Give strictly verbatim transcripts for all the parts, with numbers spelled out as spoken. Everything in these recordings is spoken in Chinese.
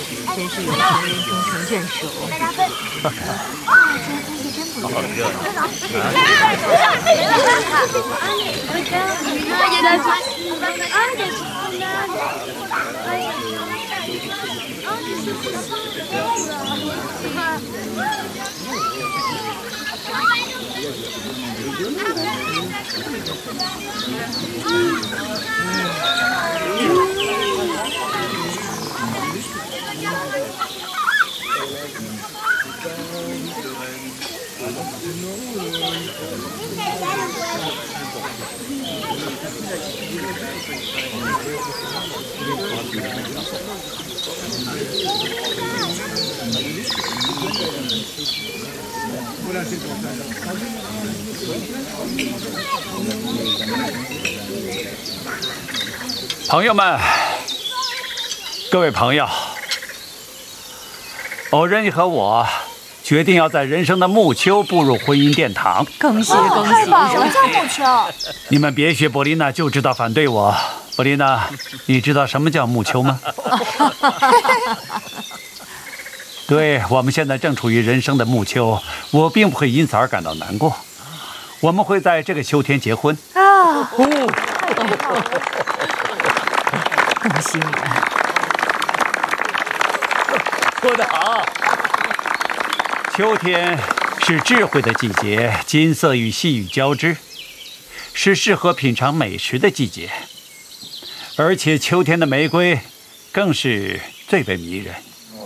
真是有情人终成眷属。啊，今天天气真不错。好热闹！ 朋友们，各位朋友，欧仁和我决定要在人生的暮秋步入婚姻殿堂。 恭喜恭喜！太棒了！什么叫暮秋？ 你们别学伯丽娜，就知道反对我。伯丽娜，你知道什么叫暮秋吗？对，我们现在正处于人生的暮秋，我并不会因此而感到难过。我们会在这个秋天结婚啊！哦， 恭喜你们！ 说得好。秋天是智慧的季节，金色与细雨交织，是适合品尝美食的季节。而且秋天的玫瑰更是最为迷人。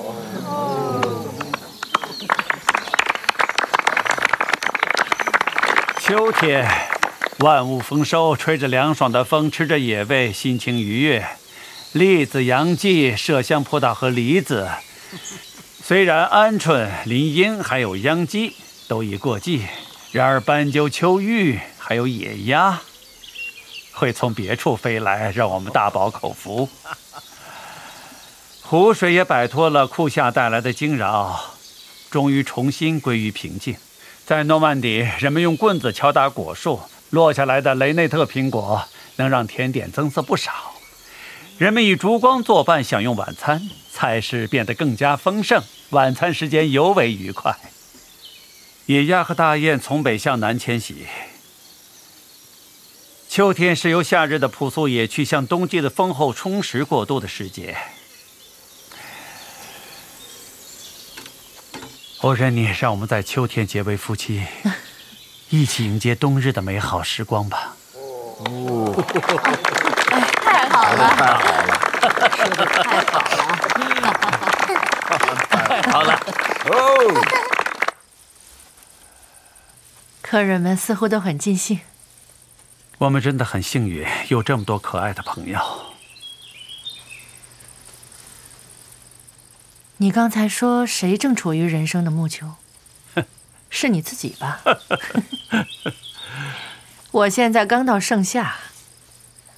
秋天，万物丰收，吹着凉爽的风，吃着野味，心情愉悦。栗子、杨记、麝香、葡萄和梨子，虽然鹌鹑、林莺还有秧鸡都已过季，然而斑鸠、秋玉还有野鸭会从别处飞来，让我们大饱口福。湖水也摆脱了酷夏带来的惊扰，终于重新归于平静。在诺曼底，人们用棍子敲打果树，落下来的雷内特苹果能让甜点增色不少。人们以烛光作伴享用晚餐，菜式变得更加丰盛，晚餐时间尤为愉快。野鸭和大雁从北向南迁徙。秋天是由夏日的朴素野趣向冬季的丰厚充实过渡的时节。欧仁妮，让我们在秋天结为夫妻，一起迎接冬日的美好时光吧。 哦，太好了， 太好了， 说的太好了， 太好了！ 哦， 客人们似乎都很尽兴。 我们真的很幸运，有这么多可爱的朋友。 你刚才说谁正处于人生的暮秋？是你自己吧？我现在刚到盛夏。